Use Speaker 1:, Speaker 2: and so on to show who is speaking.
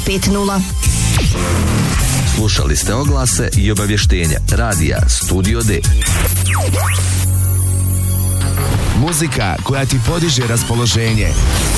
Speaker 1: 50.
Speaker 2: Slušali ste oglase i obavještenja radija Studio D.
Speaker 3: Muzika koja ti podiže raspoloženje.